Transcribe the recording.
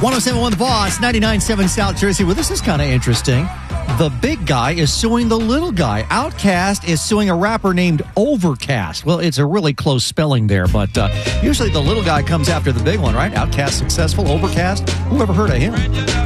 107.1 The Boss, 99.7 South Jersey. Well, this is kind of interesting. The big guy is suing the little guy. Outkast is suing a rapper named Overcast. Well, it's a really close spelling there, but usually the little guy comes after the big one, right? Outkast successful, Overcast. Who ever heard of him?